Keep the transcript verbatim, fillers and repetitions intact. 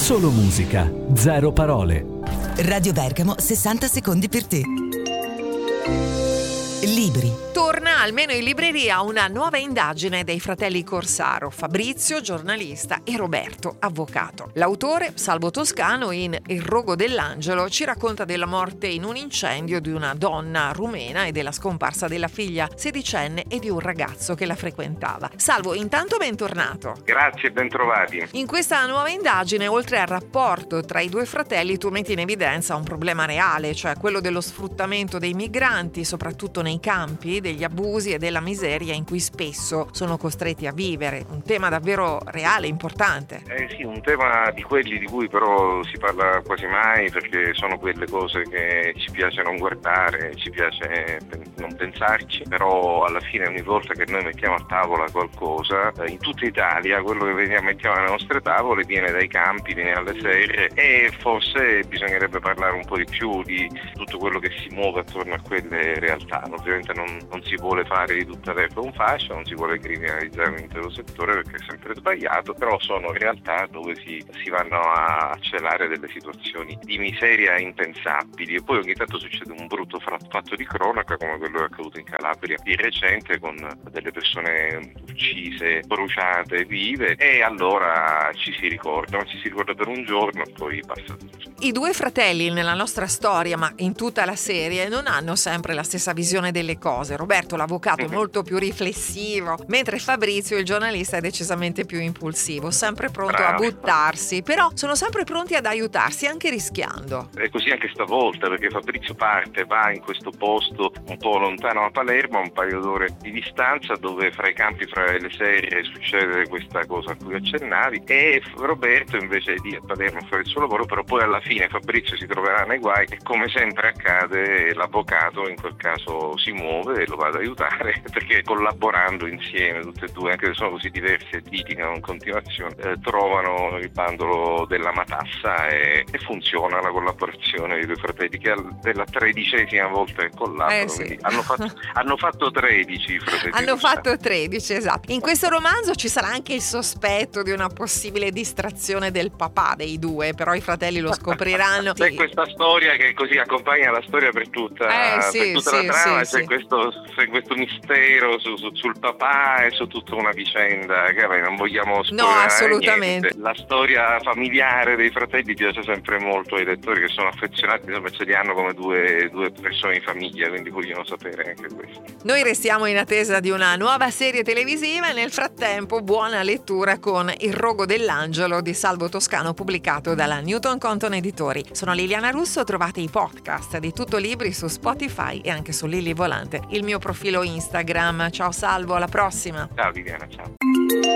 Solo musica, zero parole. Radio Bergamo, sessanta secondi per te. Libri. Torna almeno in libreria una nuova indagine dei fratelli Corsaro, Fabrizio, giornalista, e Roberto, avvocato. L'autore, Salvo Toscano, in Il rogo dell'angelo, ci racconta della morte in un incendio di una donna rumena e della scomparsa della figlia sedicenne e di un ragazzo che la frequentava. Salvo, intanto bentornato. Grazie, bentrovati. In questa nuova indagine, oltre al rapporto tra i due fratelli, tu metti in evidenza un problema reale, cioè quello dello sfruttamento dei migranti, soprattutto nei campi, degli abusi e della miseria in cui spesso sono costretti a vivere. Un tema davvero reale, importante. Eh sì, un tema di quelli di cui però si parla quasi mai, perché sono quelle cose che ci piace non guardare, ci piace non pensarci, però alla fine ogni volta che noi mettiamo a tavola qualcosa, in tutta Italia quello che vediamo, mettiamo alle nostre tavole viene dai campi, viene dalle serre, e forse bisognerebbe parlare un po' di più di tutto quello che si muove attorno a quelle realtà. Ovviamente non, non si vuole fare di tutta l'erba un fascio, non si vuole criminalizzare un intero settore perché è sempre sbagliato, però sono realtà dove si, si vanno a celare delle situazioni di miseria impensabili, e poi ogni tanto succede un brutto fatto di cronaca come quello che è accaduto in Calabria di recente, con delle persone uccise, bruciate vive, e allora ci si ricorda, ma ci si ricorda per un giorno e poi passa tutto. I due fratelli nella nostra storia, ma in tutta la serie, non hanno sempre la stessa visione delle cose. Roberto, l'avvocato, è molto più riflessivo, mentre Fabrizio, il giornalista, è decisamente più impulsivo, sempre pronto Bravo. a buttarsi, però sono sempre pronti ad aiutarsi, anche rischiando. È così anche stavolta, perché Fabrizio parte, va in questo posto un po' lontano da Palermo, a un paio d'ore di distanza, dove fra i campi, fra le serre, succede questa cosa a cui accennavi, e Roberto invece è lì a Palermo a fare il suo lavoro, però poi alla fine Fabrizio si troverà nei guai e, come sempre accade, l'avvocato in quel caso si muove e lo va ad aiutare, perché collaborando insieme tutte e due, anche se sono così diversi e litigano in continuazione, eh, trovano il bandolo della matassa e, e funziona la collaborazione dei due fratelli, che è la tredicesima volta che collaborano. Eh sì. hanno, fatto, hanno fatto tredici i fratelli. Hanno fatto tredici, esatto. In questo romanzo ci sarà anche il sospetto di una possibile distrazione del papà dei due, però i fratelli lo scopriranno. C'è questa storia che così accompagna la storia per tutta, eh, sì, per tutta sì, la trama, sì, c'è, sì. Questo, c'è questo mistero su, su, sul papà e su tutta una vicenda che vabbè, non vogliamo spoilerare. No, assolutamente. Niente. La storia familiare dei fratelli piace sempre molto ai lettori che sono affezionati, insomma ce li hanno come due, due persone di famiglia, quindi vogliono sapere anche questo. Noi restiamo in attesa di una nuova serie televisiva e nel frattempo buona lettura con Il rogo dell'angelo di Salvo Toscano, pubblicato dalla Newton Compton Editori. Sono Liliana Russo, trovate i podcast di Tutto Libri su Spotify e anche su Lili Volante, il mio profilo Instagram. Ciao Salvo, alla prossima. Ciao Liliana, ciao.